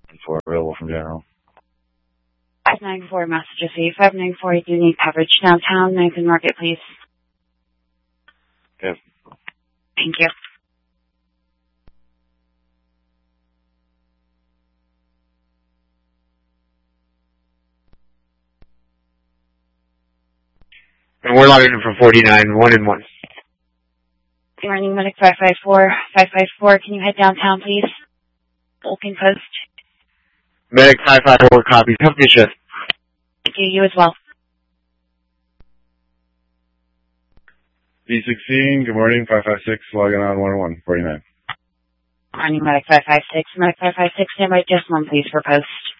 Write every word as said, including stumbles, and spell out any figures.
For available from General. five nine four Messages eight five nine four, you do need coverage downtown, Ninth and Market, please. Yes. Thank you. And we're logging in from forty-nine, one and one. Good morning, Medic five five four. five five four, can you head downtown, please? Open Post. Medic five five four, copy. Help me shift. Thank you, you as well. B sixteen, good morning, five five six, logging on one one, forty-nine. Morning, Medic five five six. Medic five five six, stand by just one, please, for Post.